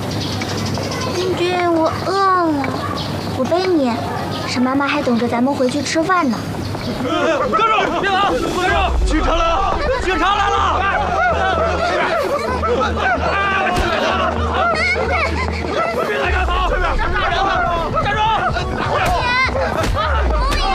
君君，我饿了，我背你。沈妈妈还等着咱们回去吃饭呢。 跟着，别跑，跟着，去长了。